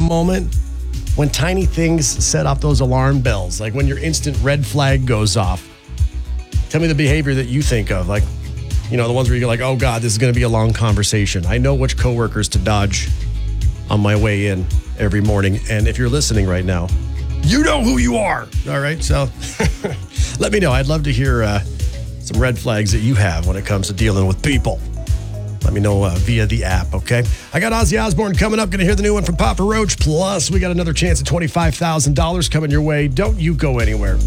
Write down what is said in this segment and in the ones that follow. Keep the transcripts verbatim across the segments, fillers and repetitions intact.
moment when tiny things set off those alarm bells, like when your instant red flag goes off. Tell me the behavior that you think of, like, you know, the ones where you're like, oh God, this is going to be a long conversation. I know which coworkers to dodge on my way in every morning. And if you're listening right now, you know who you are. All right. So let me know. I'd love to hear uh, some red flags that you have when it comes to dealing with people. Let me know uh, via the app, okay? I got Ozzy Osbourne coming up. Going to hear the new one from Papa Roach. Plus, we got another chance at twenty-five thousand dollars coming your way. Don't you go anywhere.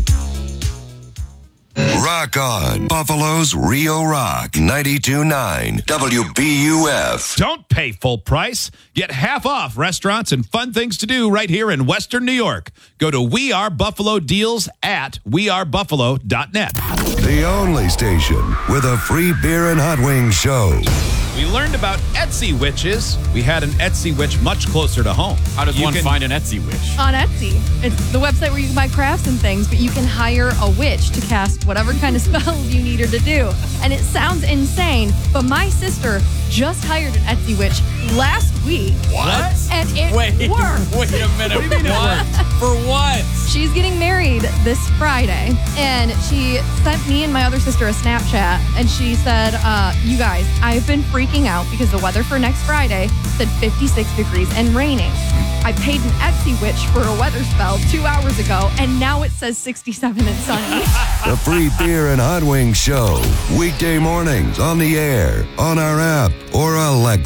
Rock on. Buffalo's Rio Rock ninety-two point nine W B U F. Don't pay full price. Get half off restaurants and fun things to do right here in Western New York. Go to We Are Buffalo Deals at we are buffalo dot net. The only station with a free beer and hot wings show. We learned about Etsy witches. We had an Etsy witch much closer to home. How does You one can- find an Etsy witch? On Etsy. It's the website where you can buy crafts and things, but you can hire a witch to cast whatever kind of spells you need her to do. And it sounds insane, but my sister just hired an Etsy witch last week. What? And it Wait, worked. wait a minute. What do you mean it what? For what? She's getting married this Friday, and she sent me and my other sister a Snapchat, and she said, uh, you guys, I've been freaking out because the weather for next Friday said fifty-six degrees and raining. I paid an Etsy witch for a weather spell two hours ago, and now it says sixty-seven and sunny. The free beer and hot wings show. Weekday mornings on the air, on our app, or Alexa.